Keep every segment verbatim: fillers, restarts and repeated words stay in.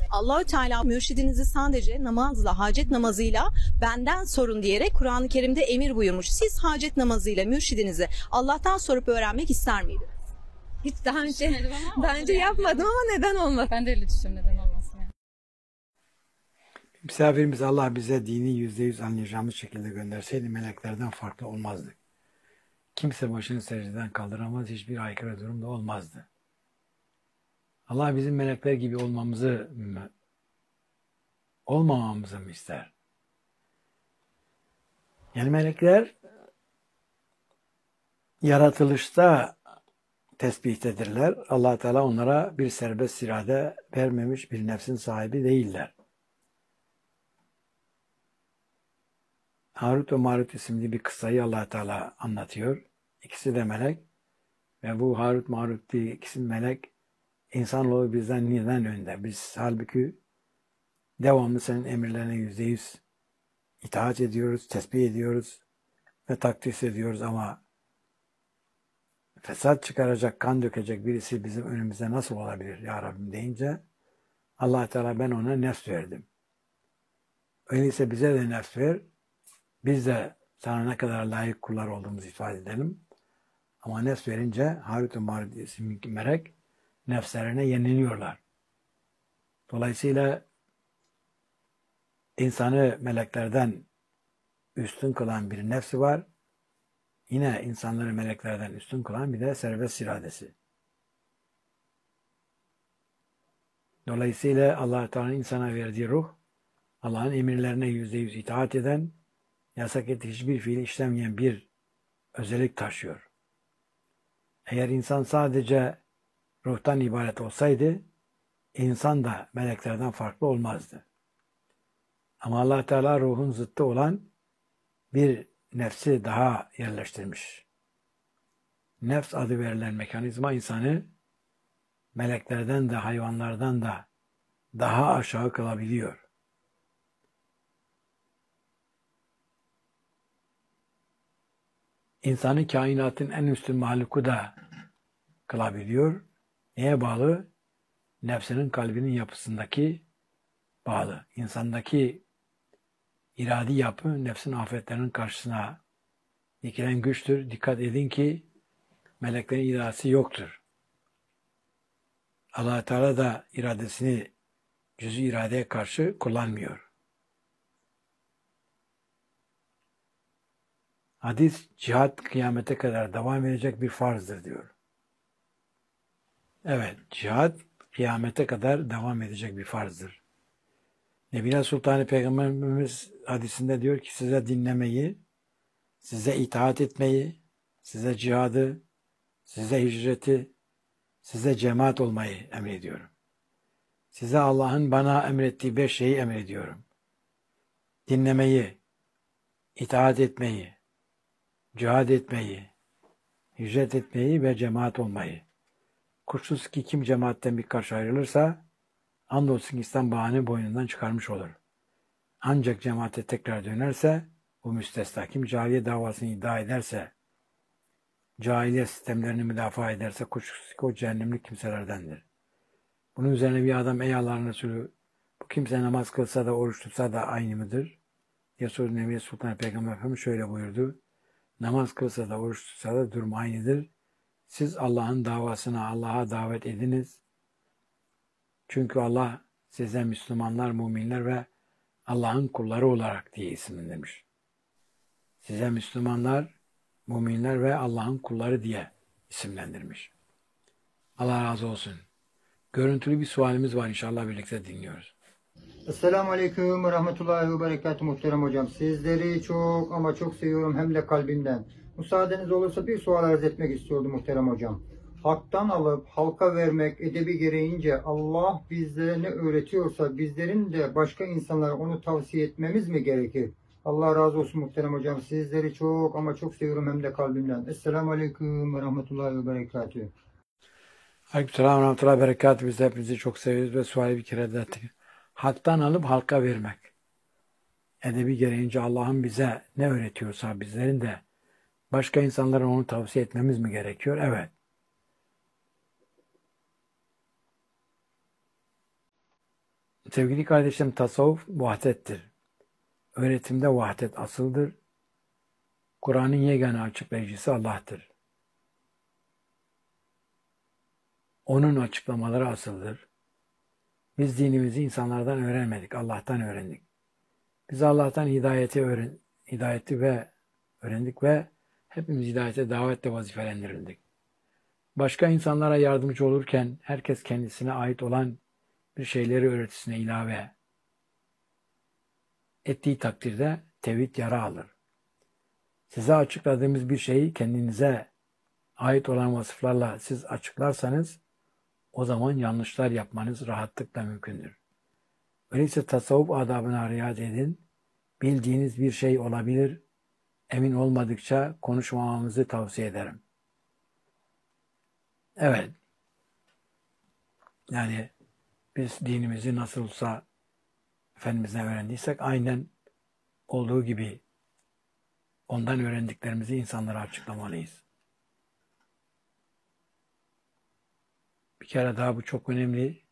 Allahü Teala mürşidinizi sadece namazla, hacet namazıyla benden sorun diyerek Kur'an-ı Kerim'de emir buyurmuş. Siz hacet namazıyla mürşidinizi Allah'tan sorup öğrenmek ister miydiniz? Hiç daha önce ama daha önce yapmadım ama neden olmaz? Ben de öyle düşünüyorum, neden olmasın yani. Misafirimiz Allah bize dini yüzde yüz anlayacağımız şekilde gönderseydi meleklerden farklı olmazdı. Kimse başını secdeden kaldıramaz, hiçbir aykırı durum da olmazdı. Allah bizim melekler gibi olmamızı mı, olmamamızı mı ister? Yani melekler yaratılışta tesbihtedirler. Allah Teala onlara bir serbest irade vermemiş, bir nefsin sahibi değiller. Harut ve Marut isimli bir kıssayı Allah Teala anlatıyor. İkisi de melek ve bu Harut Marut diye ikisi melek. İnsanoğlu bizden neden önde? Biz halbuki devamlı senin emirlerine yüzde yüz itaat ediyoruz, tesbih ediyoruz ve takdis ediyoruz ama fesat çıkaracak, kan dökecek birisi bizim önümüzde nasıl olabilir ya Rabbim deyince Allah Teala ben ona nefs verdim. Öyleyse bize de nefs ver. Biz de sana ne kadar layık kullar olduğumuzu ifade edelim. Ama nefs verince Harut ve Marut isimli melek nefslerine yeniliyorlar. Dolayısıyla insanı meleklerden üstün kılan bir nefsi var. Yine insanları meleklerden üstün kılan bir de serbest iradesi. Dolayısıyla Allah Teala'nın insana verdiği ruh, Allah'ın emirlerine yüzde yüz itaat eden, yasak ettiği hiçbir fiil işlemeyen bir özellik taşıyor. Eğer insan sadece ruhtan ibaret olsaydı, insan da meleklerden farklı olmazdı. Ama Allah Teala ruhun zıttı olan bir nefsi daha yerleştirmiş. Nefs adı verilen mekanizma insanı meleklerden de hayvanlardan da daha aşağı kılabiliyor. İnsanı kainatın en üstün mahluku da kılabiliyor. Neye bağlı? Nefsinin kalbinin yapısındaki bağlı. İnsandaki iradi yapı nefsin afetlerinin karşısına dikilen güçtür. Dikkat edin ki meleklerin iradesi yoktur. Allah Teala da iradesini cüz-i iradeye karşı kullanmıyor. Hadis, cihat kıyamete kadar devam edecek bir farzdır diyor. Evet, cihat kıyamete kadar devam edecek bir farzdır. Nebine Sultan Peygamberimiz hadisinde diyor ki size dinlemeyi, size itaat etmeyi, size cihadı, size hicreti, size cemaat olmayı emrediyorum. Size Allah'ın bana emrettiği beş şeyi emrediyorum. Dinlemeyi, itaat etmeyi, cihad etmeyi, hicret etmeyi ve cemaat olmayı. Kuşkusuz ki kim cemaatten bir karşı ayrılırsa, andolsun ki İslam bağını boynundan çıkarmış olur. Ancak cemaate tekrar dönerse, bu müstesna. Kim cahiliye davasını iddia ederse, cahiliye sistemlerini müdafaa ederse, kuşkusuz ki o cehennemlik kimselerdendir. Bunun üzerine bir adam, ey Allah'ın Resulü, bu kimse namaz kılsa da oruç tutsa da aynı mıdır? diye sordu. Nebi Sultan Peygamber Efendimiz şöyle buyurdu. Namaz kılsa da oruç tutsa da durum aynıdır. Siz Allah'ın davasına Allah'a davet ediniz. Çünkü Allah size Müslümanlar, müminler ve Allah'ın kulları olarak diye isimlendirmiş. Size Müslümanlar, müminler ve Allah'ın kulları diye isimlendirmiş. Allah razı olsun. Görüntülü bir sualimiz var, inşallah birlikte dinliyoruz. Esselamu Aleyküm ve Rahmetullahi ve Berekatuhu muhterem hocam. Sizleri çok ama çok seviyorum hem de kalbimden. Müsaadeniz olursa bir sual arz etmek istiyordum muhterem hocam. Haktan alıp halka vermek edebi gereğince Allah bizlere ne öğretiyorsa bizlerin de başka insanlara onu tavsiye etmemiz mi gerekir? Allah razı olsun muhterem hocam. Sizleri çok ama çok seviyorum hem de kalbimden. Esselamu Aleyküm ve Rahmetullahi ve Berekatuhu. Aleykümselam ve Rahmetullahi ve Berekatuhu. Biz de hepinizi çok seviyoruz ve suali bir kere de ettik. Haktan alıp halka vermek. Edebi gereğince Allah'ın bize ne öğretiyorsa bizlerin de başka insanlara onu tavsiye etmemiz mi gerekiyor? Evet. Sevgili kardeşlerim, tasavvuf vahdettir. Öğretimde vahdet asıldır. Kur'an'ın yegane açıklayıcısı Allah'tır. Onun açıklamaları asıldır. Biz dinimizi insanlardan öğrenmedik, Allah'tan öğrendik. Biz Allah'tan hidayeti öğren hidayeti ve öğrendik ve hepimiz hidayete davetle vazifelendirildik. Başka insanlara yardımcı olurken herkes kendisine ait olan bir şeyleri öğretisine ilave ettiği takdirde tevhid yara alır. Size açıkladığımız bir şeyi kendinize ait olan vasıflarla siz açıklarsanız o zaman yanlışlar yapmanız rahatlıkla mümkündür. Öyleyse tasavvuf adabına riayet edin. Bildiğiniz bir şey olabilir. Emin olmadıkça konuşmamamızı tavsiye ederim. Evet. Yani biz dinimizi nasılsa Efendimiz'den öğrendiysek aynen olduğu gibi ondan öğrendiklerimizi insanlara açıklamalıyız. Bir kere daha bu çok önemli.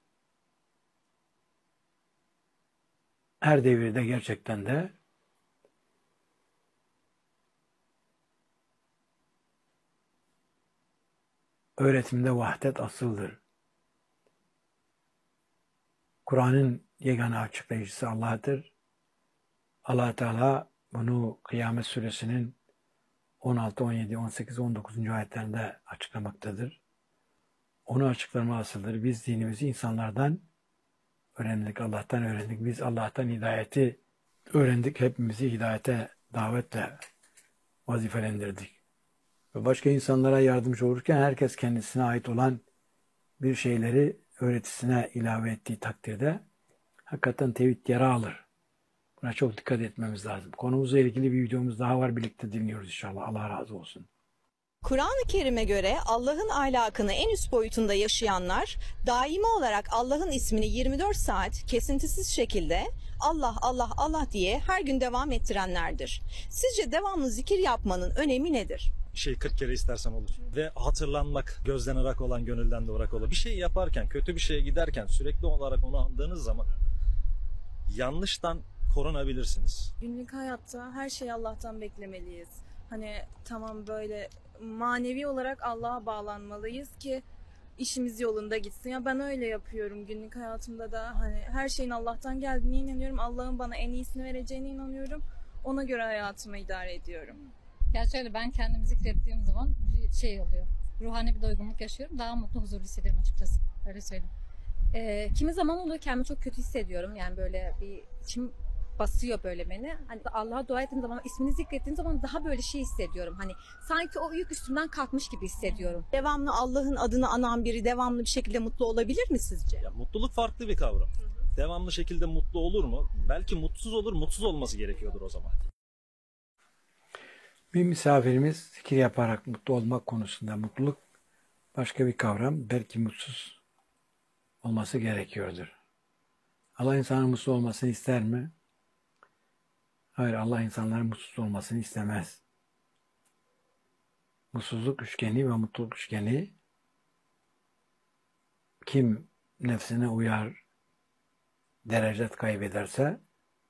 Her devirde gerçekten de öğretimde vahdet asıldır. Kur'an'ın yegane açıklayıcısı Allah'tır. Allah Teala bunu Kıyamet Suresinin on altı, on yedi, on sekiz, on dokuzuncu ayetlerinde açıklamaktadır. Onu açıklama asıldır. Biz dinimizi insanlardan öğrendik, Allah'tan öğrendik. Biz Allah'tan hidayeti öğrendik. Hepimizi hidayete davetle vazifelendirdik. Ve başka insanlara yardımcı olurken herkes kendisine ait olan bir şeyleri öğretisine ilave ettiği takdirde hakikaten tevhid yara alır. Buna çok dikkat etmemiz lazım. Konumuzla ilgili bir videomuz daha var. Birlikte dinliyoruz inşallah. Allah razı olsun. Kur'an-ı Kerim'e göre Allah'ın ahlakını en üst boyutunda yaşayanlar daimi olarak Allah'ın ismini yirmi dört saat kesintisiz şekilde Allah Allah Allah diye her gün devam ettirenlerdir. Sizce devamlı zikir yapmanın önemi nedir? Şey kırk kere istersen olur. Ve hatırlanmak gözden ırak olan gönülden de ırak olur. Bir şey yaparken, kötü bir şeye giderken sürekli olarak onu andığınız zaman yanlıştan korunabilirsiniz. Günlük hayatta her şeyi Allah'tan beklemeliyiz. Hani tamam böyle manevi olarak Allah'a bağlanmalıyız ki işimiz yolunda gitsin. Ya ben öyle yapıyorum günlük hayatımda da. Hani her şeyin Allah'tan geldiğine inanıyorum. Allah'ın bana en iyisini vereceğine inanıyorum. Ona göre hayatımı idare ediyorum. Ya şöyle, ben kendimi zikrettiğim zaman bir şey oluyor. Ruhani bir doygunluk yaşıyorum. Daha mutlu, huzurlu hissediyorum açıkçası. Öyle söyleyeyim. Ee, kimi zaman oluyor kendimi çok kötü hissediyorum. Yani böyle bir içim basıyor böyle beni. Hani Allah'a dua ettiğim zaman, ismini zikrettiğim zaman daha böyle şey hissediyorum. Hani sanki o yük üstümden kalkmış gibi hissediyorum. Devamlı Allah'ın adını anan biri devamlı bir şekilde mutlu olabilir mi sizce? Ya, mutluluk farklı bir kavram. Devamlı şekilde mutlu olur mu? Belki mutsuz olur, mutsuz olması gerekiyordur o zaman. Bir misafirimiz zikir yaparak mutlu olmak konusunda, mutluluk başka bir kavram, belki mutsuz olması gerekiyordur. Allah insanın mutsuz olmasını ister mi? Hayır, Allah insanların mutsuz olmasını istemez. Mutsuzluk üçgeni ve mutluluk üçgeni, kim nefsine uyar, derecet kaybederse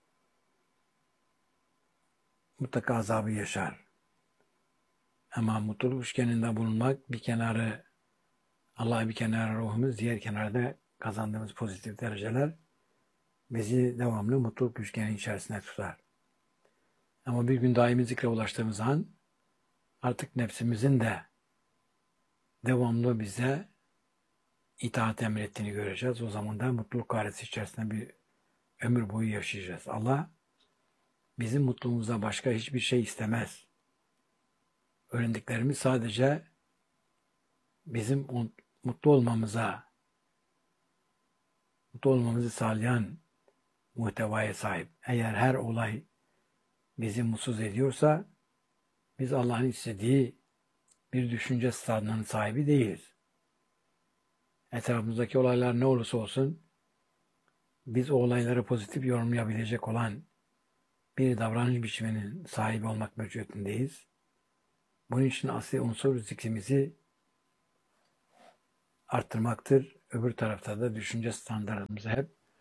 mutlaka azabı yaşar. Ama mutluluk üçgeninde bulunmak, bir kenarı Allah, bir kenarı ruhumuz, diğer kenarda kazandığımız pozitif dereceler bizi devamlı mutluluk üçgeni içerisinde tutar. Ama bir gün daimi zikre ulaştığımız an artık nefsimizin de devamlı bize itaat emrettiğini göreceğiz. O zaman da mutluluk gayreti içerisinde bir ömür boyu yaşayacağız. Allah bizim mutluluğumuzda başka hiçbir şey istemez. Öğrendiklerimiz sadece bizim mutlu olmamıza, mutlu olmamızı sağlayan muhtevaya sahip. Eğer her olay bizi mutsuz ediyorsa, biz Allah'ın istediği bir düşünce stadının sahibi değiliz. Etrafımızdaki olaylar ne olursa olsun, biz o olayları pozitif yorumlayabilecek olan bir davranış biçiminin sahibi olmak mecburiyetindeyiz. Bunun için asli unsur zikrimizi arttırmaktır. Öbür tarafta da düşünce standartımızı hep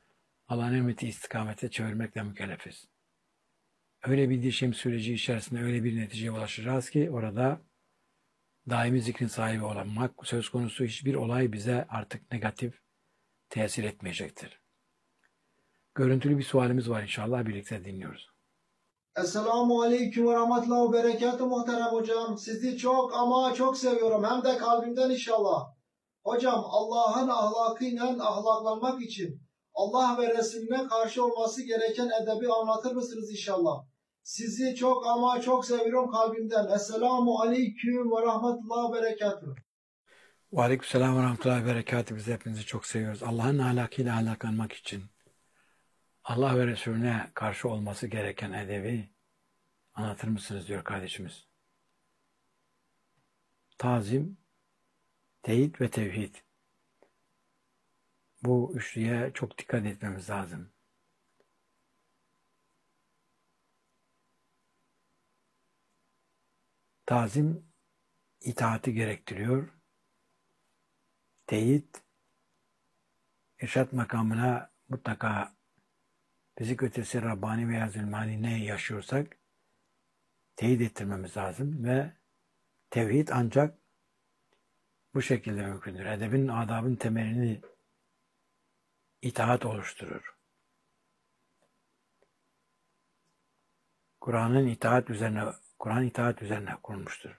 Allah'ın emrettiği istikamete çevirmekle mükellefiz. Öyle bir değişim süreci içerisinde öyle bir neticeye ulaşacağız ki orada daimi zikrin sahibi olmak söz konusu, hiçbir olay bize artık negatif tesir etmeyecektir. Görüntülü bir sualimiz var, inşallah birlikte dinliyoruz. Esselamu Aleyküm ve Rahmetullah ve Berekatuhu muhterem hocam. Sizi çok ama çok seviyorum. Hem de kalbimden inşallah. Hocam, Allah'ın ahlakıyla ahlaklanmak için Allah ve Resulüne karşı olması gereken edebi anlatır mısınız inşallah? Sizi çok ama çok seviyorum kalbimden. Esselamu Aleyküm ve Rahmetullah ve Berekatuhu. Ve Aleykümselam ve Rahmetullah ve Berekatuhu. Biz hepinizi çok seviyoruz. Allah'ın ahlakıyla ahlaklanmak için Allah ve Resulüne karşı olması gereken edebi anlatır mısınız diyor kardeşimiz. Tazim, teyit ve tevhid. Bu üçlüye çok dikkat etmemiz lazım. Tazim, itaati gerektiriyor. Teyit, irşat makamına mutlaka fizik ötesi Rabbani veya Zülmani ne yaşıyorsak teyit ettirmemiz lazım ve tevhid ancak bu şekilde mümkündür. Edebin, adabın temelini itaat oluşturur. Kur'an'ın itaat üzerine, Kur'an itaat üzerine kurulmuştur.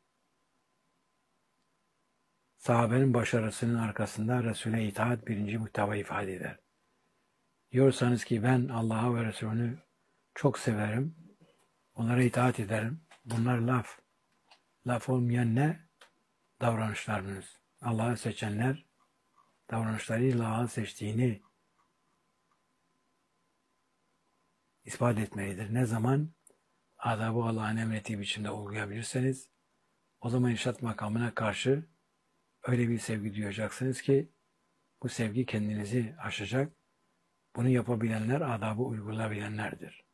Sahabenin başarısının arkasında Resul'e itaat birinci muhteva ifade eder. Diyorsanız ki ben Allah'a ve Resulünü çok severim, onlara itaat ederim. Bunlar laf. Laf olmayan ne? Davranışlarınız. Allah'ı seçenler davranışlarıyla Allah'ı seçtiğini ispat etmelidir. Ne zaman adabı Allah'ın emrettiği biçimde uygulayabilirseniz o zaman irşat makamına karşı öyle bir sevgi duyacaksınız ki bu sevgi kendinizi aşacak. Bunu yapabilenler adabı uygulayabilenlerdir.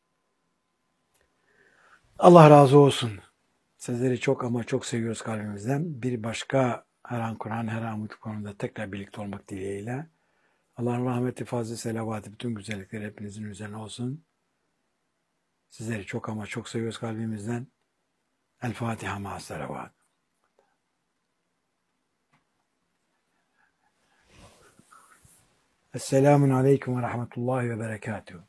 Allah razı olsun. Sizleri çok ama çok seviyoruz kalbimizden. Bir başka her an Kur'an, her an bu konuda tekrar birlikte olmak dileğiyle. Allah'ın rahmeti, fazla selavatı, bütün güzellikleri hepinizin üzerine olsun. Sizleri çok ama çok seviyoruz kalbimizden. El Fatiha ma'as selavat. Esselamun Aleyküm ve Rahmetullahi ve Berekatuhu.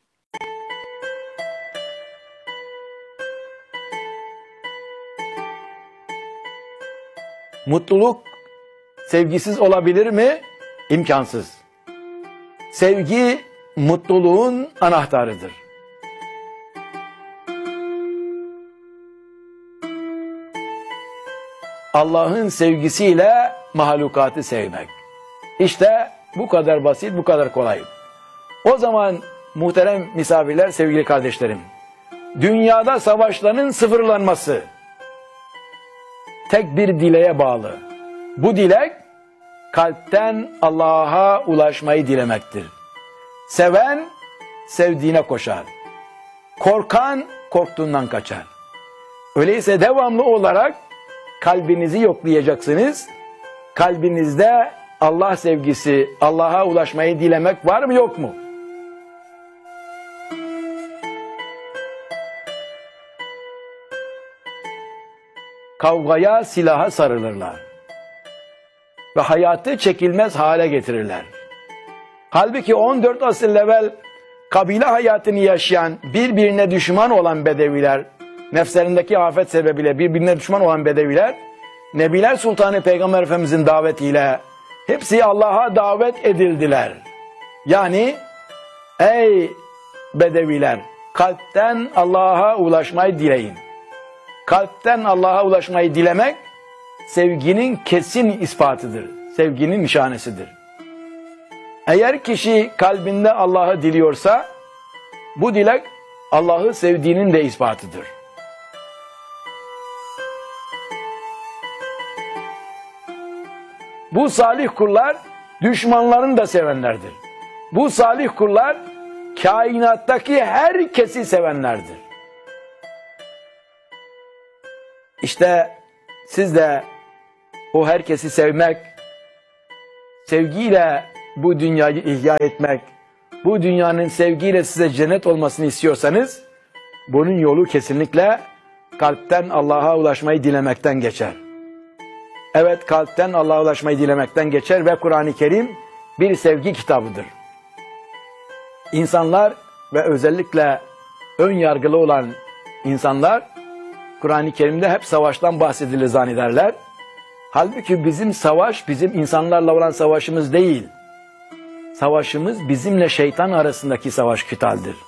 Mutluluk sevgisiz olabilir mi? İmkansız. Sevgi mutluluğun anahtarıdır. Allah'ın sevgisiyle mahlukatı sevmek. İşte bu kadar basit, bu kadar kolay. O zaman muhterem misafirler, sevgili kardeşlerim, dünyada savaşların sıfırlanması tek bir dileğe bağlı. Bu dilek kalpten Allah'a ulaşmayı dilemektir. Seven sevdiğine koşar. Korkan korktuğundan kaçar. Öyleyse devamlı olarak kalbinizi yoklayacaksınız. Kalbinizde Allah sevgisi, Allah'a ulaşmayı dilemek var mı yok mu? Kavgaya, silaha sarılırlar. Ve hayatı çekilmez hale getirirler. Halbuki on dört asır evvel kabile hayatını yaşayan, birbirine düşman olan bedeviler, nefslerindeki afet sebebiyle birbirine düşman olan bedeviler, Nebiler Sultanı Peygamber Efendimizin davetiyle hepsi Allah'a davet edildiler. Yani ey bedeviler, kalpten Allah'a ulaşmayı dileyin. Kalpten Allah'a ulaşmayı dilemek sevginin kesin ispatıdır. Sevginin nişanesidir. Eğer kişi kalbinde Allah'ı diliyorsa bu dilek Allah'ı sevdiğinin de ispatıdır. Bu salih kullar düşmanlarını da sevenlerdir. Bu salih kullar kainattaki herkesi sevenlerdir. İşte siz de o herkesi sevmek, sevgiyle bu dünyayı ihya etmek, bu dünyanın sevgiyle size cennet olmasını istiyorsanız, bunun yolu kesinlikle kalpten Allah'a ulaşmayı dilemekten geçer. Evet, kalpten Allah'a ulaşmayı dilemekten geçer ve Kur'an-ı Kerim bir sevgi kitabıdır. İnsanlar ve özellikle ön yargılı olan insanlar Kur'an-ı Kerim'de hep savaştan bahsedilir zannederler. Halbuki bizim savaş, bizim insanlarla olan savaşımız değil. Savaşımız bizimle şeytan arasındaki savaş, kıtaldır.